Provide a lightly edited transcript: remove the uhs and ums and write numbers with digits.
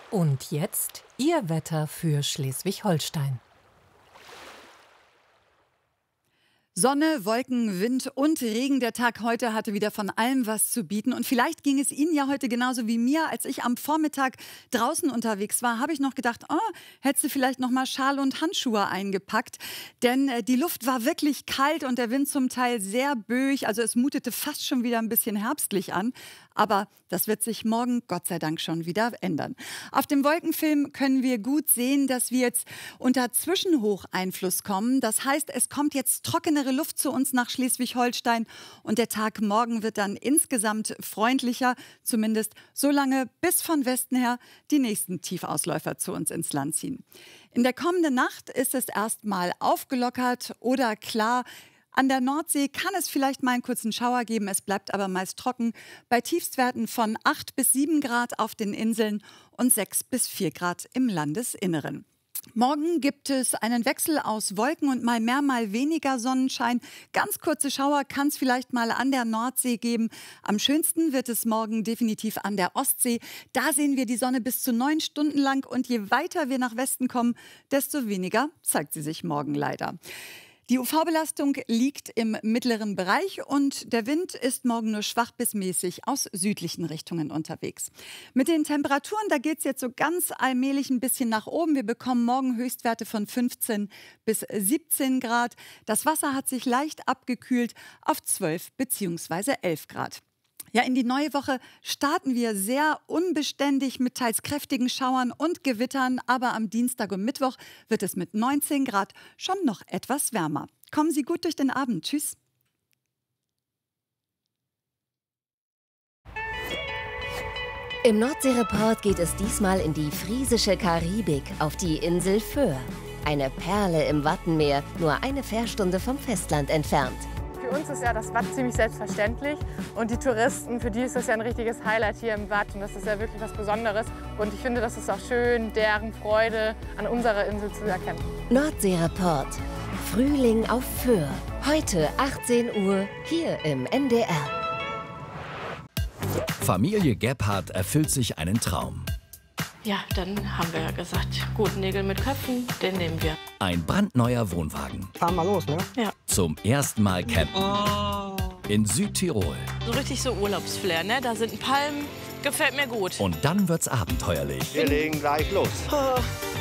Und jetzt Ihr Wetter für Schleswig-Holstein. Sonne, Wolken, Wind und Regen. Der Tag heute hatte wieder von allem was zu bieten. Und vielleicht ging es Ihnen ja heute genauso wie mir. Als ich am Vormittag draußen unterwegs war, habe ich noch gedacht, hättest du vielleicht noch mal Schal und Handschuhe eingepackt. Denn die Luft war wirklich kalt und der Wind zum Teil sehr böig. Also es mutete fast schon wieder ein bisschen herbstlich an. Aber das wird sich morgen Gott sei Dank schon wieder ändern. Auf dem Wolkenfilm können wir gut sehen, dass wir jetzt unter Zwischenhocheinfluss kommen. Das heißt, es kommt jetzt trockenere Luft zu uns nach Schleswig-Holstein und der Tag morgen wird dann insgesamt freundlicher, zumindest so lange, bis von Westen her die nächsten Tiefausläufer zu uns ins Land ziehen. In der kommenden Nacht ist es erstmal aufgelockert oder klar. An der Nordsee kann es vielleicht mal einen kurzen Schauer geben, es bleibt aber meist trocken. Bei Tiefstwerten von 8 bis 7 Grad auf den Inseln und 6 bis 4 Grad im Landesinneren. Morgen gibt es einen Wechsel aus Wolken und mal mehr, mal weniger Sonnenschein. Ganz kurze Schauer kann es vielleicht mal an der Nordsee geben. Am schönsten wird es morgen definitiv an der Ostsee. Da sehen wir die Sonne bis zu 9 Stunden lang und je weiter wir nach Westen kommen, desto weniger zeigt sie sich morgen leider. Die UV-Belastung liegt im mittleren Bereich und der Wind ist morgen nur schwach bis mäßig aus südlichen Richtungen unterwegs. Mit den Temperaturen, da geht es jetzt so ganz allmählich ein bisschen nach oben. Wir bekommen morgen Höchstwerte von 15 bis 17 Grad. Das Wasser hat sich leicht abgekühlt auf 12 bzw. 11 Grad. Ja, in die neue Woche starten wir sehr unbeständig mit teils kräftigen Schauern und Gewittern, aber am Dienstag und Mittwoch wird es mit 19 Grad schon noch etwas wärmer. Kommen Sie gut durch den Abend. Tschüss. Im Nordseereport geht es diesmal in die friesische Karibik, auf die Insel Föhr. Eine Perle im Wattenmeer, nur eine Fährstunde vom Festland entfernt. Für uns ist ja das Watt ziemlich selbstverständlich und die Touristen, für die ist das ja ein richtiges Highlight hier im Watt und das ist ja wirklich was Besonderes und ich finde, das ist auch schön, deren Freude an unserer Insel zu erkennen. Nordseereport. Frühling auf Föhr. Heute 18 Uhr hier im NDR. Familie Gebhardt erfüllt sich einen Traum. Ja, dann haben wir ja gesagt, gut, Nägel mit Köpfen, den nehmen wir. Ein brandneuer Wohnwagen. Fahren wir los, ne? Ja. Zum ersten Mal campen. In Südtirol. So richtig so Urlaubsflair, ne? Da sind Palmen, gefällt mir gut. Und dann wird's abenteuerlich. Wir legen gleich los.